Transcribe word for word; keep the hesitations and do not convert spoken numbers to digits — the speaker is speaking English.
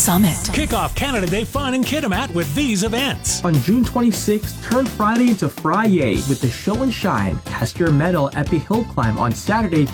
Summit. Kick off Canada Day fun in Kitimat with these events. On June twenty-sixth, turn Friday into Fry-Yay with the Show and Shine. Test your mettle at the hill climb on Saturday,